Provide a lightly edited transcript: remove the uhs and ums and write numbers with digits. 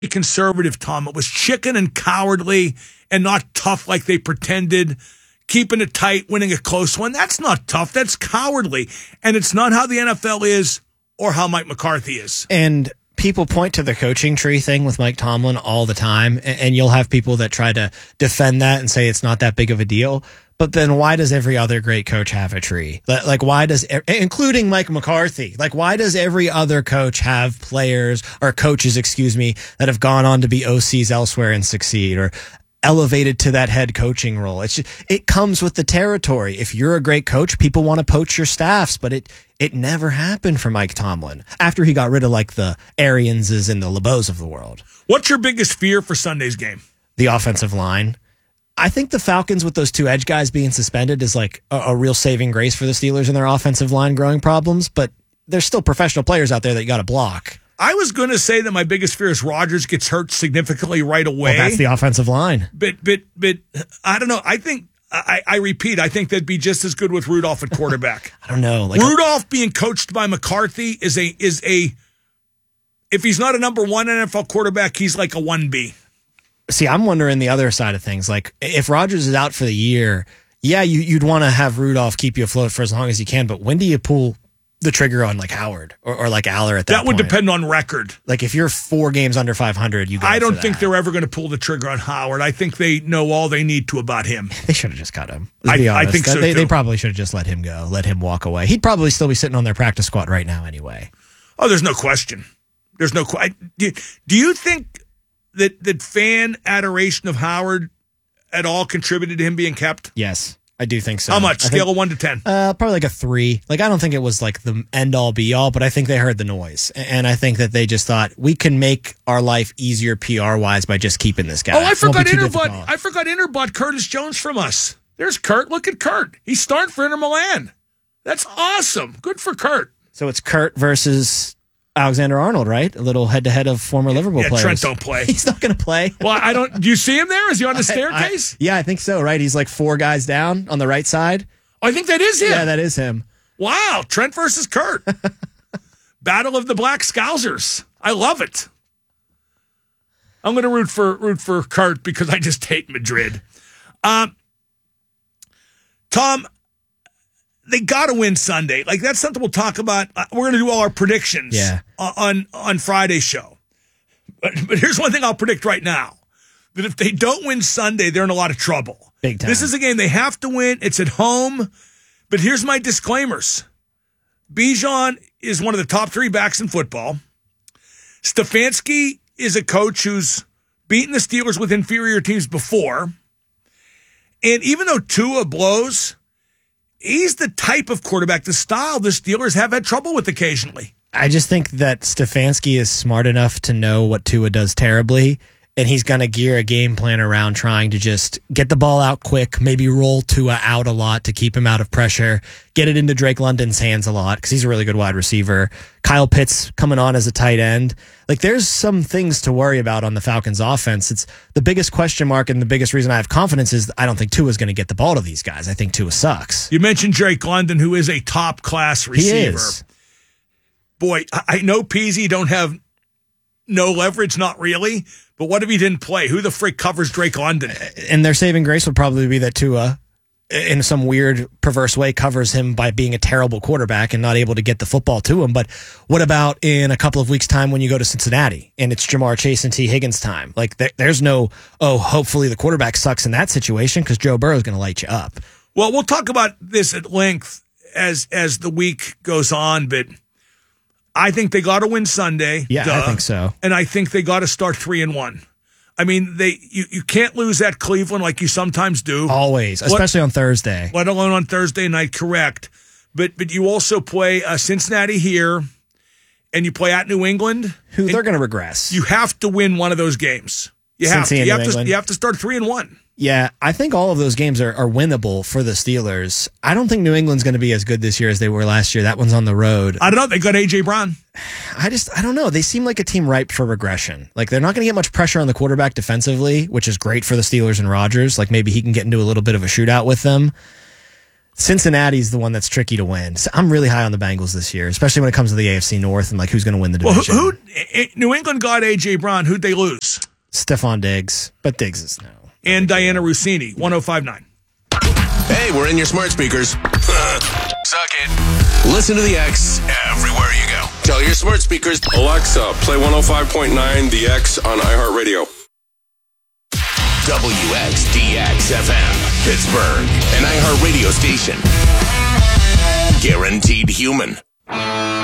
conservative, Tom. It was chicken and cowardly and not tough like they pretended. Keeping it tight, winning a close one. That's not tough. That's cowardly. And it's not how the NFL is or how Mike McCarthy is. And people point to the coaching tree thing with Mike Tomlin all the time. And you'll have people that try to defend that and say it's not that big of a deal. But then why does every other great coach have a tree? Like, why does, including Mike McCarthy, like, why does every other coach have players or coaches, that have gone on to be OCs elsewhere and succeed, or elevated to that head coaching role? It's just, it comes with the territory. If you're a great coach, people want to poach your staffs, but it never happened for Mike Tomlin after he got rid of like the Arianses and the LeBeaus of the world. What's your biggest fear for Sunday's game? The offensive line. I think the Falcons with those two edge guys being suspended is like a real saving grace for the Steelers and their offensive line growing problems, but there's still professional players out there that you got to block. I was going to say that my biggest fear is Rodgers gets hurt significantly right away. Well, that's the offensive line. But I don't know. I think, I repeat, I think that'd be just as good with Rudolph at quarterback. I don't know. Rudolph being coached by McCarthy is a, if he's not a number one NFL quarterback, he's like a 1B. See, I'm wondering the other side of things. Like, if Rodgers is out for the year, yeah, you'd want to have Rudolph keep you afloat for as long as you can, but when do you pull the trigger on like Howard or like Aller at that point? That would depend on record. Like, if you're 4 games under 500, you go. I don't think they're ever going to pull the trigger on Howard. I think they know all they need to about him. They should have just cut him. I think so, they probably should have just let him go, let him walk away. He'd probably still be sitting on their practice squad right now anyway. Oh, there's no question. There's no question. Do you think that fan adoration of Howard at all contributed to him being kept? Yes, I do think so. How much? Scale of 1 to 10? Probably like a 3. Like, I don't think it was like the end all be all, but I think they heard the noise. And I think that they just thought we can make our life easier PR wise by just keeping this guy. Oh, I forgot Inter bought Curtis Jones from us. There's Kurt. Look at Kurt. He's starting for Inter Milan. That's awesome. Good for Kurt. So it's Kurt versus Alexander-Arnold, right? A little head-to-head of former Liverpool players. Trent don't play. He's not going to play. Well, do you see him there? Is he on the staircase? Yeah, I think so, right? He's like 4 guys down on the right side. Oh, I think that is him. Yeah, that is him. Wow, Trent versus Kurt. Battle of the Black Scousers. I love it. I'm going to root for Kurt because I just hate Madrid. Tom, they got to win Sunday. Like, that's something we'll talk about. We're going to do all our predictions on Friday's show. But here's one thing I'll predict right now. That if they don't win Sunday, they're in a lot of trouble. Big time. This is a game they have to win. It's at home. But here's my disclaimers. Bijan is one of the top 3 backs in football. Stefanski is a coach who's beaten the Steelers with inferior teams before. And even though Tua blows, he's the type of quarterback, the style the Steelers have had trouble with occasionally. I just think that Stefanski is smart enough to know what Tua does terribly, and he's going to gear a game plan around trying to just get the ball out quick, maybe roll Tua out a lot to keep him out of pressure, get it into Drake London's hands a lot because he's a really good wide receiver. Kyle Pitts coming on as a tight end. Like, there's some things to worry about on the Falcons offense. It's the biggest question mark, and the biggest reason I have confidence is I don't think Tua's going to get the ball to these guys. I think Tua sucks. You mentioned Drake London, who is a top-class receiver. He is. Boy, I know Peasy don't have no leverage, not really, but what if he didn't play? Who the frick covers Drake London? And their saving grace would probably be that Tua, in some weird, perverse way, covers him by being a terrible quarterback and not able to get the football to him. But what about in a couple of weeks' time when you go to Cincinnati and it's Jamar Chase and T. Higgins time? Like, there's no, hopefully the quarterback sucks in that situation because Joe Burrow's going to light you up. Well, we'll talk about this at length as the week goes on, but I think they got to win Sunday. Yeah, I think so. And I think they got to start 3-1. I mean, you can't lose at Cleveland like you sometimes do. Always, especially on Thursday. Let alone on Thursday night, correct. But you also play Cincinnati here, and you play at New England. Who they're going to regress. You have to win one of those games. You have to. You have to start 3-1. Yeah, I think all of those games are winnable for the Steelers. I don't think New England's going to be as good this year as they were last year. That one's on the road. I don't know. They got A.J. Brown. I don't know. They seem like a team ripe for regression. Like, they're not going to get much pressure on the quarterback defensively, which is great for the Steelers and Rodgers. Like, maybe he can get into a little bit of a shootout with them. Cincinnati's the one that's tricky to win. So I'm really high on the Bengals this year, especially when it comes to the AFC North and like who's going to win the division. Well, New England got A.J. Brown. Who'd they lose? Stephon Diggs, but Diggs is no. And Diana Rossini, 105.9. Hey, we're in your smart speakers. Suck it. Listen to the X everywhere you go. Tell your smart speakers. Alexa, play 105.9 The X on iHeartRadio. WXDX-FM, Pittsburgh, an iHeartRadio station. Guaranteed human.